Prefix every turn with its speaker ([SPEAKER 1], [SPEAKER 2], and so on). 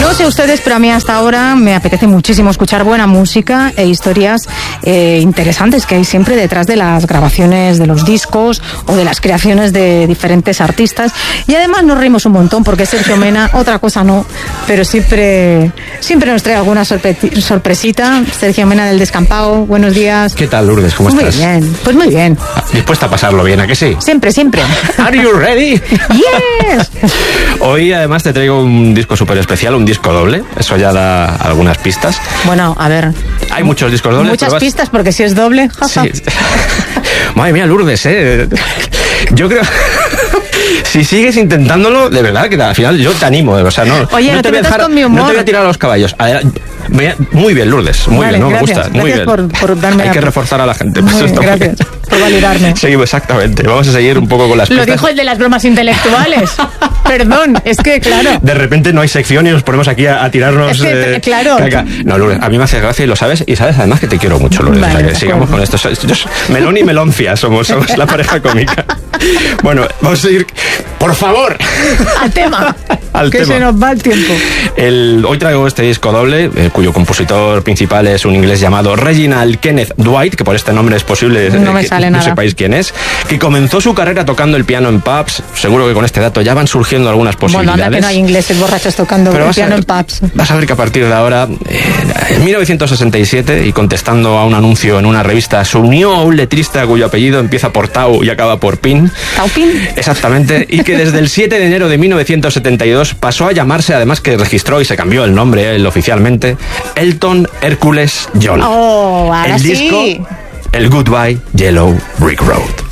[SPEAKER 1] No sé ustedes, pero a mí hasta ahora me apetece muchísimo escuchar buena música e historias interesantes que hay siempre detrás de las grabaciones de los discos o de las creaciones de diferentes artistas. Y además nos reímos un montón porque Sergio Mena, otra cosa no, pero siempre nos trae alguna sorpresita. Sergio Mena del Descampado, buenos días.
[SPEAKER 2] ¿Qué tal, Lourdes? ¿Cómo estás?
[SPEAKER 1] Muy bien, pues muy bien.
[SPEAKER 2] ¿Dispuesta a pasarlo bien, a que sí?
[SPEAKER 1] Siempre.
[SPEAKER 2] ¿Are you ready?
[SPEAKER 1] Yes.
[SPEAKER 2] Hoy además te traigo un disco súper especial, un disco doble. Eso ya da algunas pistas.
[SPEAKER 1] Bueno, a ver.
[SPEAKER 2] Hay muchos discos dobles.
[SPEAKER 1] Muchas pistas porque si es doble.
[SPEAKER 2] Sí. Madre mía, Lourdes, Yo creo... Si sigues intentándolo, de verdad, que al final yo te animo. O sea,
[SPEAKER 1] Oye, no te metas con mi humor.
[SPEAKER 2] No te voy a tirar a los caballos. Muy bien, Lourdes. Muy bien, me gusta. Muy bien.
[SPEAKER 1] Por darme
[SPEAKER 2] Hay que reforzar a la gente.
[SPEAKER 1] Muy bien, gracias por validarme.
[SPEAKER 2] Seguimos, exactamente. Vamos a seguir un poco con las pistas.
[SPEAKER 1] Lo dijo el de las bromas intelectuales. Perdón, es que claro.
[SPEAKER 2] De repente no hay sección y nos ponemos aquí a tirarnos.
[SPEAKER 1] Es que, claro.
[SPEAKER 2] No, Lourdes, a mí me hace gracia y lo sabes. Y sabes además que te quiero mucho, Lourdes.
[SPEAKER 1] Vale,
[SPEAKER 2] o sea, que sigamos con esto. Melón y Meloncia somos la pareja cómica. Bueno, vamos a ir, por favor,
[SPEAKER 1] al tema.
[SPEAKER 2] Al
[SPEAKER 1] que
[SPEAKER 2] tema.
[SPEAKER 1] Se nos va el tiempo.
[SPEAKER 2] Hoy traigo este disco doble, cuyo compositor principal es un inglés llamado Reginald Kenneth Dwight, que por este nombre es posible
[SPEAKER 1] no me
[SPEAKER 2] que
[SPEAKER 1] sale
[SPEAKER 2] no
[SPEAKER 1] nada.
[SPEAKER 2] sepáis quién es, que comenzó su carrera tocando el piano en pubs. Seguro que con este dato ya van surgiendo algunas posibilidades.
[SPEAKER 1] Bueno, anda que no hay ingleses borrachos tocando el piano en pubs.
[SPEAKER 2] Vas a ver que a partir de ahora, en 1967, y contestando a un anuncio en una revista, se unió a un letrista cuyo apellido empieza por Tau y acaba por Pin.
[SPEAKER 1] ¿Taupin?
[SPEAKER 2] Exactamente, y que desde el 7 de enero de 1972 pasó a llamarse, además que registró y se cambió el nombre él oficialmente, Elton Hercules John.
[SPEAKER 1] Oh, ahora
[SPEAKER 2] el disco,
[SPEAKER 1] sí.
[SPEAKER 2] el Goodbye Yellow Brick Road.